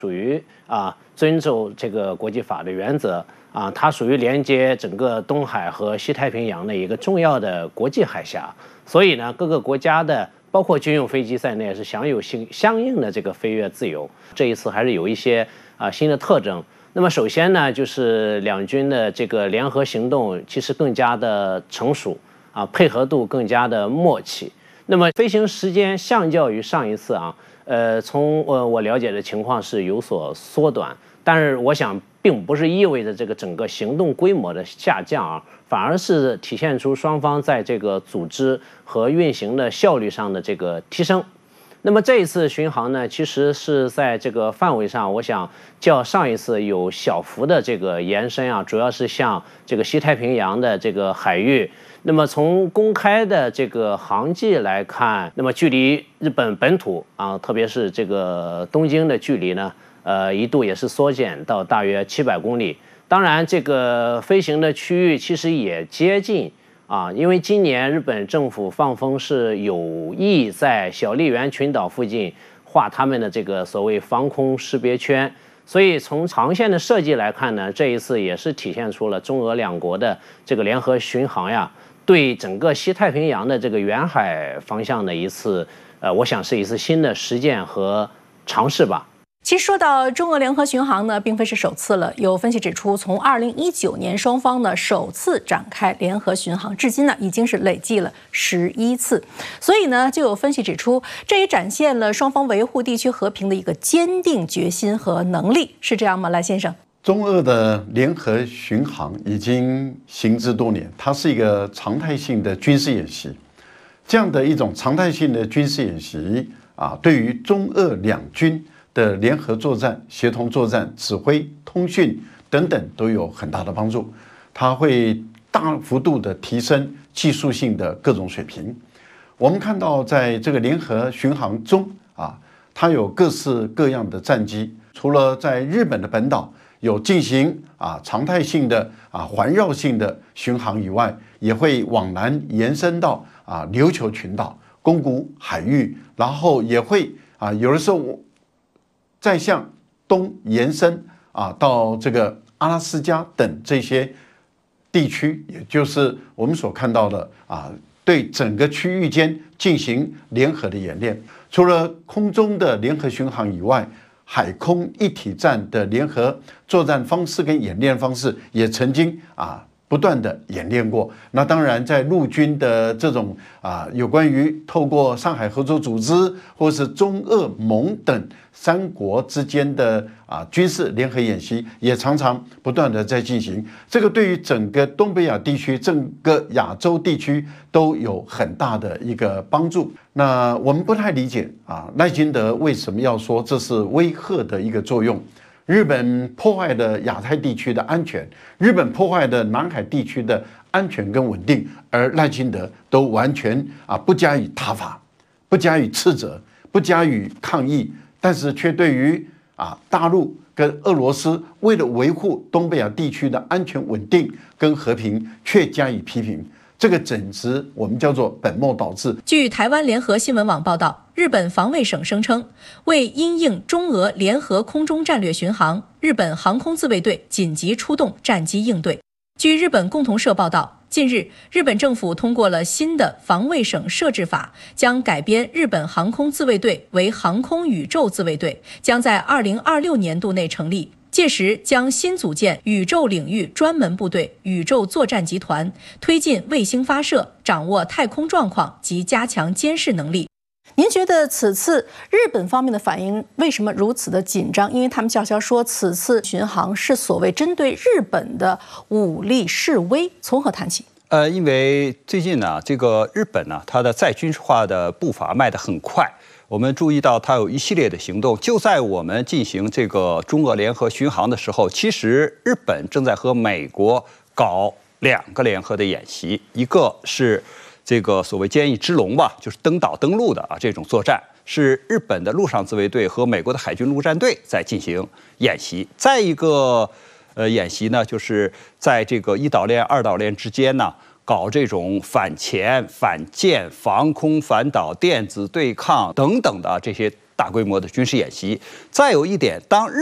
属于遵守这个国际法的原则它属于连接整个东海和西太平洋的一个重要的国际海峡，所以呢，各个国家的包括军用飞机在内是享有相应的这个飞越自由。这一次还是有一些新的特征。那么首先呢，就是两军的这个联合行动其实更加的成熟配合度更加的默契。那么飞行时间相较于上一次从我了解的情况是有所缩短，但是我想并不是意味着这个整个行动规模的下降反而是体现出双方在这个组织和运行的效率上的这个提升。那么这一次巡航呢，其实是在这个范围上，我想较上一次有小幅的这个延伸主要是向这个西太平洋的这个海域。那么从公开的这个航迹来看，那么距离日本本土特别是这个东京的距离呢，一度也是缩减到大约700公里。当然，这个飞行的区域其实也接近因为今年日本政府放风是有意在小笠原群岛附近画他们的这个所谓防空识别圈，所以从航线的设计来看呢，这一次也是体现出了中俄两国的这个联合巡航对整个西太平洋的这个远海方向的一次我想是一次新的实践和尝试吧。 其实说到中俄联合巡航呢，并非是首次了。有分析指出，从2019年双方呢首次展开联合巡航，至今呢已经是累计了11次。所以呢，就有分析指出，这也展现了双方维护地区和平的一个坚定决心和能力，是这样吗？赖先生， 中俄的联合巡航已经行之多年，它是一个常态性的军事演习。这样的一种常态性的军事演习对于中俄两军的联合作战、协同作战、指挥、通讯等等都有很大的帮助，它会大幅度的提升技术性的各种水平。我们看到，在这个联合巡航中它有各式各样的战机，除了在日本的本岛有进行常态性的环绕性的巡航以外，也会往南延伸到琉球群岛、宫古海域，然后也会有的时候再向东延伸到这个阿拉斯加等这些地区，也就是我们所看到的对整个区域间进行联合的演练。除了空中的联合巡航以外，海空一体战的联合作战方式跟演练方式也曾经不断的演练过。那当然，在陆军的这种有关于透过上海合作组织或是中俄盟等三国之间的军事联合演习，也常常不断的在进行。这个对于整个东北亚地区、整个亚洲地区都有很大的一个帮助。那我们不太理解赖清德为什么要说这是威吓的一个作用。日本破坏了亚太地区的安全，日本破坏了南海地区的安全跟稳定，而赖清德都完全不加以挞伐，不加以斥责，不加以抗议，但是却对于大陆跟俄罗斯为了维护东北亚地区的安全稳定跟和平，却加以批评。这个简直我们叫做本末倒置。 据台湾联合新闻网报道，日本防卫省声称，为因应中俄联合空中战略巡航，日本航空自卫队紧急出动战机应对。据日本共同社报道，近日，日本政府通过了新的防卫省设置法，将改编日本航空自卫队为航空宇宙自卫队，将在2026年度内成立。届时将新组建宇宙领域专门部队、宇宙作战集团，推进卫星发射，掌握太空状况及加强监视能力。您觉得此次日本方面的反应为什么如此的紧张？因为他们叫嚣说此次巡航是所谓针对日本的武力示威，从何谈起？ 因为最近呢，这个日本呢，它的再军事化的步伐迈得很快。我们注意到它有一系列的行动，就在我们进行这个中俄联合巡航的时候，其实日本正在和美国搞2个联合的演习，一个是这个所谓坚毅之龙吧，就是登岛登陆的这种作战，是日本的陆上自卫队和美国的海军陆战队在进行演习。再一个演习呢，就是在这个1岛链、2岛链之间呢，搞这种反潜、反舰、防空、反导、电子对抗等等的这些大规模的军事演习。再有一点，当